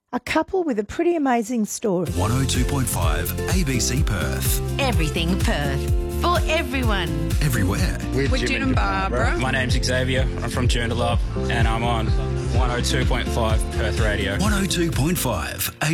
A couple with a pretty amazing story. 102.5 ABC Perth. Everything Perth. For everyone. Everywhere. With Jim and Barbara. My name's Xavier. I'm from Joondalup and I'm on 102.5 Perth Radio. 102.5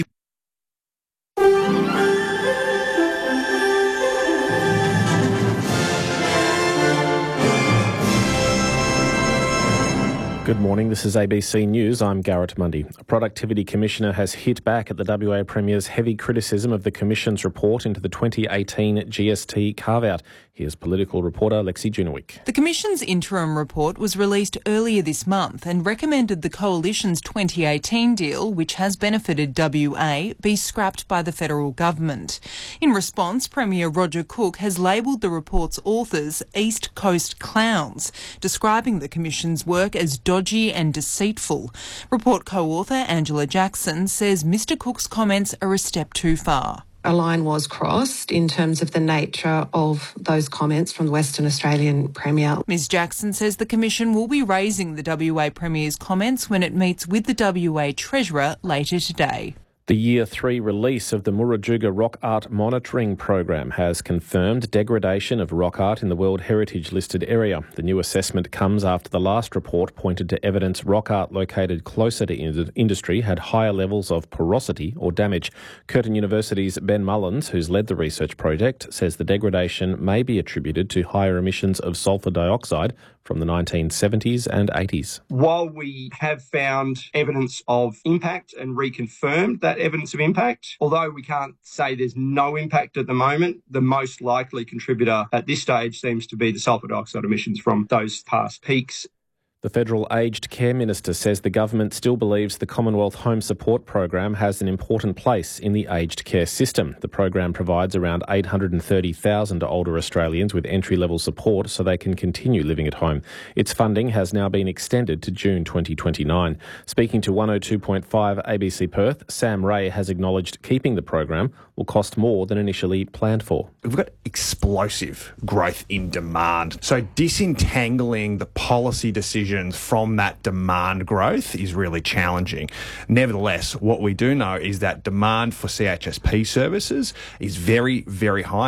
Good morning, this is ABC News. I'm Garrett Mundy. A productivity commissioner has hit back at the WA Premier's heavy criticism of the Commission's report into the 2018 GST carve-out. Here's political reporter Lexi Junowick. The Commission's interim report was released earlier this month and recommended the Coalition's 2018 deal, which has benefited WA, be scrapped by the federal government. In response, Premier Roger Cook has labelled the report's authors East Coast clowns, describing the Commission's work as dodgy and deceitful. Report co-author Angela Jackson says Mr Cook's comments are a step too far. A line was crossed in terms of the nature of those comments from the Western Australian Premier. Ms Jackson says the Commission will be raising the WA Premier's comments when it meets with the WA Treasurer later today. The Year 3 release of the Murujuga Rock Art Monitoring Program has confirmed degradation of rock art in the World Heritage listed area. The new assessment comes after the last report pointed to evidence rock art located closer to industry had higher levels of porosity or damage. Curtin University's Ben Mullins, who's led the research project, says the degradation may be attributed to higher emissions of sulphur dioxide from the 1970s and 80s. While we have found evidence of impact and reconfirmed that evidence of impact, although we can't say there's no impact at the moment, the most likely contributor at this stage seems to be the sulphur dioxide emissions from those past peaks. The Federal Aged Care Minister says the government still believes the Commonwealth Home Support Program has an important place in the aged care system. The program provides around 830,000 older Australians with entry-level support so they can continue living at home. Its funding has now been extended to June 2029. Speaking to 102.5 ABC Perth, Sam Ray has acknowledged keeping the program will cost more than initially planned for. We've got explosive growth in demand. So disentangling the policy decisions from that demand growth is really challenging. Nevertheless, what we do know is that demand for CHSP services is very, very high.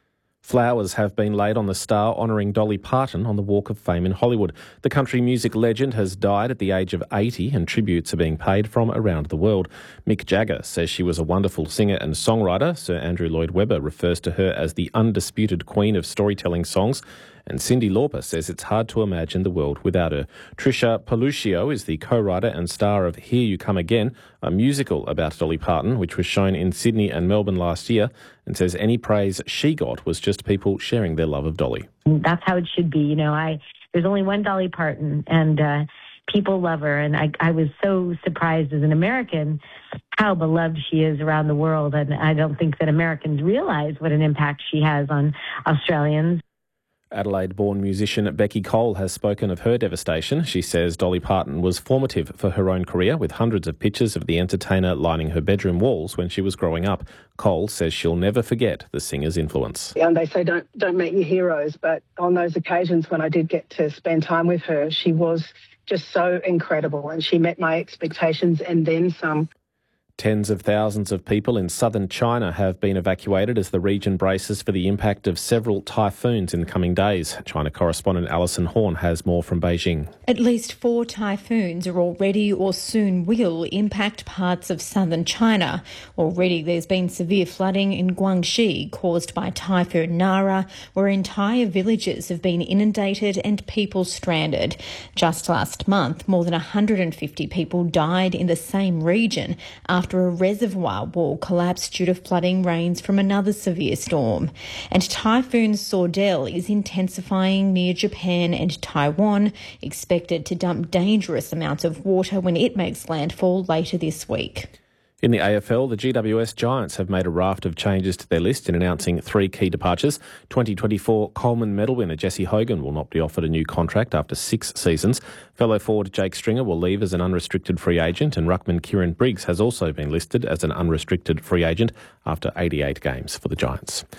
Flowers have been laid on the star honouring Dolly Parton on the Walk of Fame in Hollywood. The country music legend has died at the age of 80 and tributes are being paid from around the world. Mick Jagger says she was a wonderful singer and songwriter. Sir Andrew Lloyd Webber refers to her as the undisputed queen of storytelling songs. And Cyndi Lauper says it's hard to imagine the world without her. Trisha Paluccio is the co-writer and star of Here You Come Again, a musical about Dolly Parton, which was shown in Sydney and Melbourne last year, and says any praise she got was just people sharing their love of Dolly. That's how it should be. You know, there's only one Dolly Parton, and people love her. And I was so surprised as an American how beloved she is around the world. And I don't think that Americans realize what an impact she has on Australians. Adelaide-born musician Becky Cole has spoken of her devastation. She says Dolly Parton was formative for her own career, with hundreds of pictures of the entertainer lining her bedroom walls when she was growing up. Cole says she'll never forget the singer's influence. And they say don't meet your heroes, but on those occasions when I did get to spend time with her, she was just so incredible and she met my expectations and then some. Tens of thousands of people in southern China have been evacuated as the region braces for the impact of several typhoons in the coming days. China correspondent Alison Horn has more from Beijing. At least 4 typhoons are already or soon will impact parts of southern China. Already there's been severe flooding in Guangxi caused by Typhoon Nara, where entire villages have been inundated and people stranded. Just last month, more than 150 people died in the same region after a reservoir wall collapsed due to flooding rains from another severe storm. And Typhoon Sordell is intensifying near Japan and Taiwan, expected to dump dangerous amounts of water when it makes landfall later this week. In the AFL, the GWS Giants have made a raft of changes to their list in announcing 3 key departures. 2024 Coleman medal winner Jesse Hogan will not be offered a new contract after 6 seasons. Fellow forward Jake Stringer will leave as an unrestricted free agent, and ruckman Kieran Briggs has also been listed as an unrestricted free agent after 88 games for the Giants.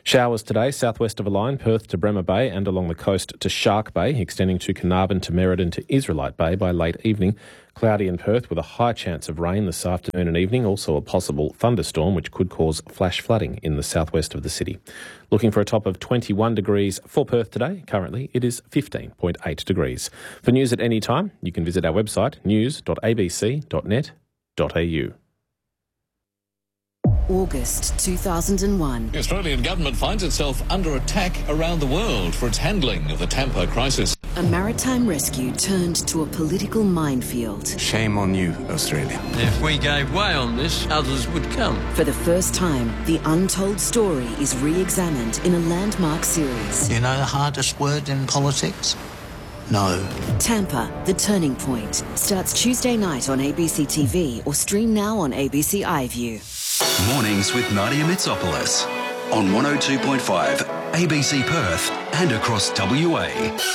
Showers today, southwest of a line, Perth to Bremer Bay and along the coast to Shark Bay, extending to Carnarvon to Merredin to Israelite Bay by late evening. Cloudy in Perth with a high chance of rain this afternoon and evening, also a possible thunderstorm which could cause flash flooding in the southwest of the city. Looking for a top of 21 degrees for Perth today. Currently it is 15.8 degrees. For news at any time, you can visit our website news.abc.net.au. August 2001. The Australian government finds itself under attack around the world for its handling of the Tampa crisis. A maritime rescue turned to a political minefield. Shame on you, Australia. If we gave way on this, others would come. For the first time, the untold story is re-examined in a landmark series. You know the hardest word in politics? No. Tampa, The Turning Point, starts Tuesday night on ABC TV or stream now on ABC iView. Mornings with Nadia Mitsopoulos on 102.5 ABC Perth and across WA.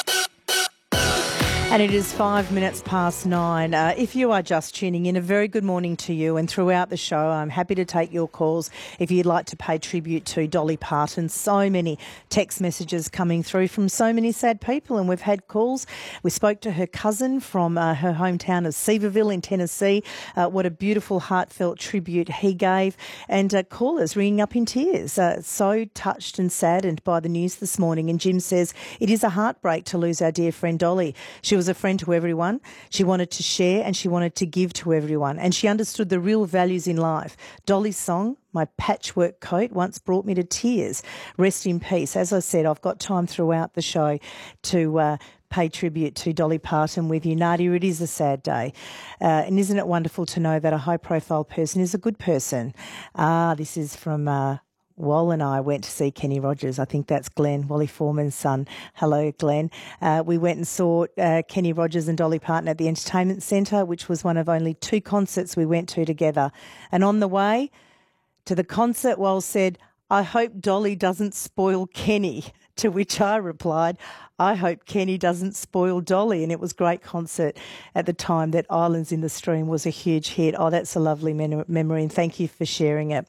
And it is 5 minutes past 9. If you are just tuning in, a very good morning to you. And throughout the show, I'm happy to take your calls if you'd like to pay tribute to Dolly Parton. So many text messages coming through from so many sad people, and we've had calls. We spoke to her cousin from her hometown of Seaverville in Tennessee. What a beautiful, heartfelt tribute he gave. And callers ringing up in tears, so touched and saddened by the news this morning. And Jim says, it is a heartbreak to lose our dear friend Dolly. She was a friend to everyone. She wanted to share and she wanted to give to everyone. And she understood the real values in life. Dolly's song, My Patchwork Coat, once brought me to tears. Rest in peace. As I said, I've got time throughout the show to pay tribute to Dolly Parton with you. Nadia, it is a sad day. And isn't it wonderful to know that a high-profile person is a good person? This is from... Wal and I went to see Kenny Rogers. I think that's Glenn, Wally Foreman's son. Hello, Glenn. We went and saw Kenny Rogers and Dolly Parton at the Entertainment Centre, which was one of only 2 concerts we went to together. And on the way to the concert, Wal said, I hope Dolly doesn't spoil Kenny. To which I replied, I hope Kenny doesn't spoil Dolly. And it was a great concert at the time that Islands in the Stream was a huge hit. Oh, that's a lovely memory, and thank you for sharing it.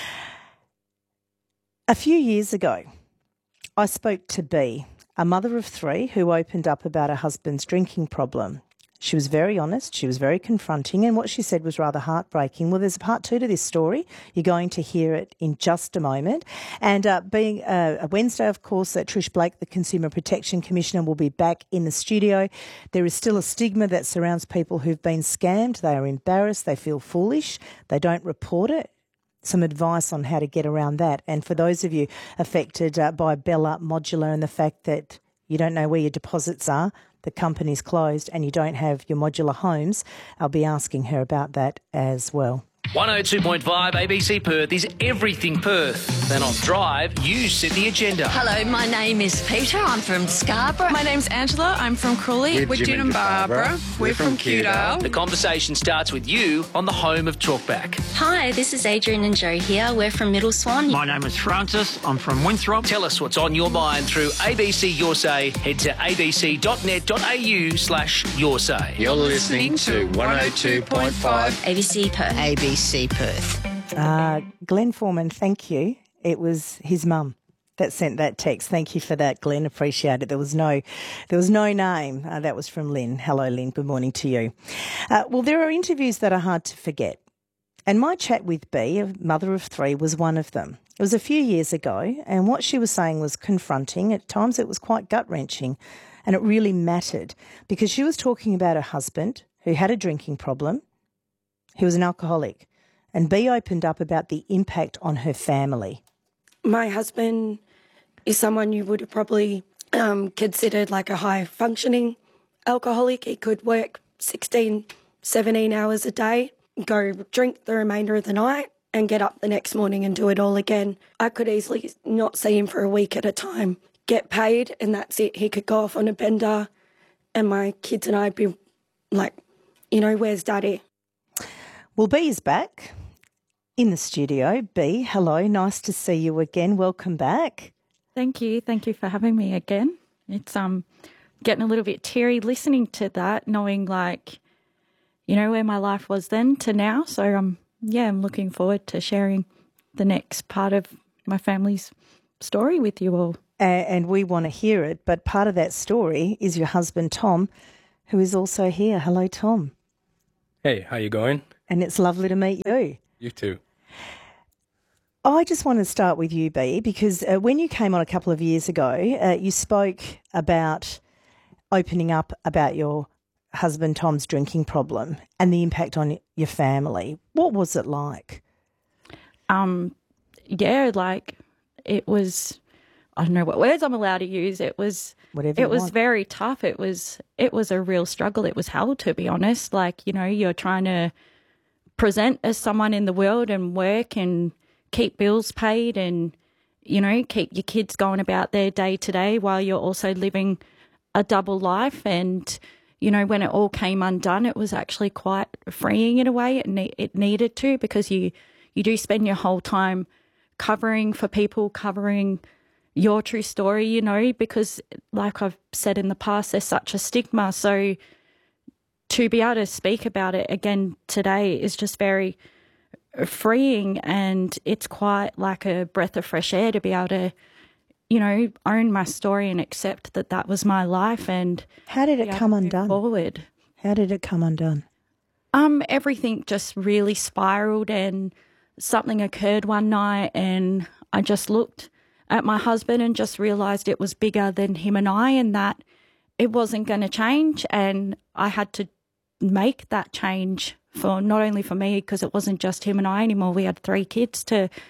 A few years ago, I spoke to Bea, a mother of 3 who opened up about her husband's drinking problem. She was very honest, she was very confronting, and what she said was rather heartbreaking. Well, there's a part 2 to this story. You're going to hear it in just a moment. And being a Wednesday, of course, Trish Blake, the Consumer Protection Commissioner, will be back in the studio. There is still a stigma that surrounds people who've been scammed. They are embarrassed, they feel foolish, they don't report it. Some advice on how to get around that. And for those of you affected by Bella Modular and the fact that you don't know where your deposits are, the company's closed and you don't have your modular homes, I'll be asking her about that as well. 102.5 ABC Perth is everything Perth. Then on Drive, you set the agenda. Hello, my name is Peter. I'm from Scarborough. My name's Angela. I'm from Crawley. We're Jim and Barbara. We're from Kewdale. The conversation starts with you on the home of Talkback. Hi, this is Adrian and Joe here. We're from Middle Swan. My name is Francis. I'm from Winthrop. Tell us what's on your mind through ABC Your Say. Head to abc.net.au/Your Say. You're listening to 102.5 ABC Perth. ABC Perth. Glenn Foreman, thank you. It was his mum that sent that text. Thank you for that, Glenn. Appreciate it. There was no name. That was from Lynn. Hello, Lynn. Good morning to you. Well, there are interviews that are hard to forget. And my chat with Bea, a mother of 3, was one of them. It was a few years ago, and what she was saying was confronting. At times it was quite gut-wrenching, and it really mattered because she was talking about her husband who had a drinking problem. He was an alcoholic. And Bea opened up about the impact on her family. My husband is someone you would have probably considered like a high-functioning alcoholic. He could work 16, 17 hours a day, go drink the remainder of the night and get up the next morning and do it all again. I could easily not see him for a week at a time, get paid, and that's it. He could go off on a bender and my kids and I'd be like, where's Daddy? Well, Bea is back in the studio. Bea, hello. Nice to see you again. Welcome back. Thank you. Thank you for having me again. It's getting a little bit teary listening to that, knowing where my life was then to now. So I'm looking forward to sharing the next part of my family's story with you all. And we want to hear it, but part of that story is your husband, Tom, who is also here. Hello, Tom. Hey, how you going? And it's lovely to meet you. You too. I just want to start with you, B, because when you came on a couple of years ago, you spoke about opening up about your husband Tom's drinking problem and the impact on your family. What was it like? Yeah, like it was, I don't know what words I'm allowed to use. It was very tough. It was a real struggle. It was hell, to be honest. Like, you know, you're trying to present as someone in the world and work and keep bills paid and, you know, keep your kids going about their day to day while you're also living a double life. And, you know, when it all came undone, it was actually quite freeing in a way. It needed to, because you do spend your whole time covering for people, covering your true story, you know, because like I've said in the past, there's such a stigma. So to be able to speak about it again today is just very freeing, and it's quite like a breath of fresh air to be able to, you know, own my story and accept that that was my life. And how did it come undone? Forward. How did it come undone? Everything just really spiraled, and something occurred one night, and I just looked at my husband and just realised it was bigger than him and I, and that it wasn't going to change, and I had to make that change for not only for me, because it wasn't just him and I anymore. We had 3 kids to